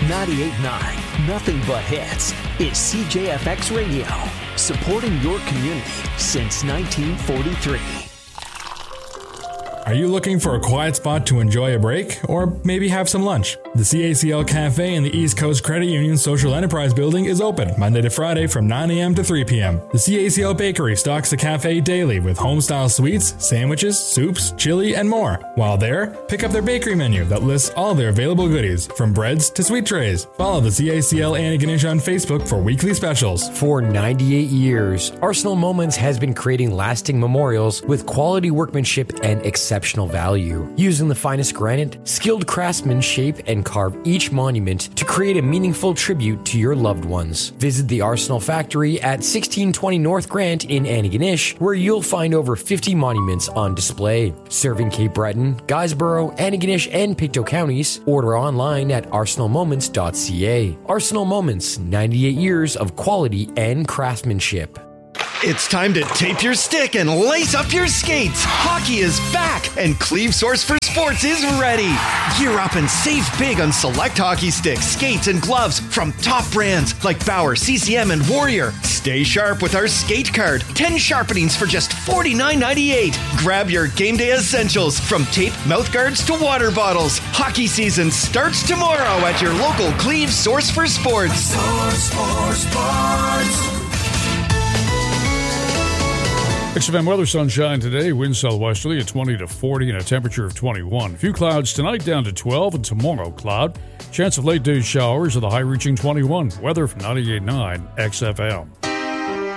98.9, nothing but hits, is CJFX Radio, supporting your community since 1943. Are you looking for a quiet spot to enjoy a break, or maybe have some lunch? The CACL Cafe in the East Coast Credit Union Social Enterprise Building is open Monday to Friday from 9 a.m. to 3 p.m. The CACL Bakery stocks the cafe daily with home-style sweets, sandwiches, soups, chili, and more. While there, pick up their bakery menu that lists all their available goodies, from breads to sweet trays. Follow the CACL Antigonish on Facebook for weekly specials. For 98 years, Arsenal Moments has been creating lasting memorials with quality workmanship and exceptional value. Using the finest granite, skilled craftsmen shape and carve each monument to create a meaningful tribute to your loved ones. Visit the Arsenal Factory at 1620 North Grant in Antigonish, where you'll find over 50 monuments on display. Serving Cape Breton, Guysborough, Antigonish, and Pictou counties. Order online at arsenalmoments.ca. Arsenal Moments, 98 years of quality and craftsmanship. It's time to tape your stick and lace up your skates. Hockey is back, and Cleve Source for Sports is ready. Gear up and save big on select hockey sticks, skates, and gloves from top brands like Bauer, CCM, and Warrior. Stay sharp with our skate card. 10 sharpenings for just $49.98. Grab your game day essentials from tape, mouth guards to water bottles. Hockey season starts tomorrow at your local Cleve Source for Sports. Source for Sports. XFM weather, sunshine today, wind southwesterly at 20 to 40 and a temperature of 21. A few clouds tonight down to 12, and tomorrow cloud. Chance of late day showers with a high reaching 21. Weather from 98.9 XFM.